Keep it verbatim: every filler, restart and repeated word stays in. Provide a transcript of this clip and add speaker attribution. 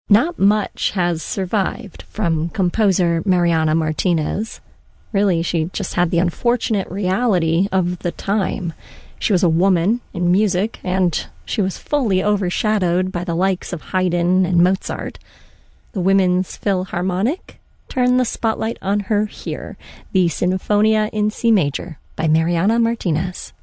Speaker 1: Not much has survived from composer Mariana Martinez. Really, she just had the unfortunate reality of the time. She was a woman in music, and she was fully overshadowed by the likes of Haydn and Mozart. The Women's Philharmonic turned the spotlight on her here, the Sinfonia in C major by Mariana Martinez.